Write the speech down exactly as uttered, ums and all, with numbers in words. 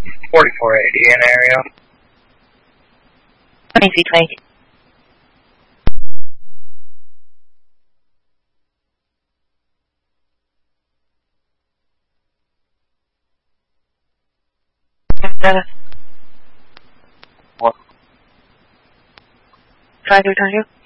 forty-four eighty in area. twenty-three twenty. What? Five three twenty.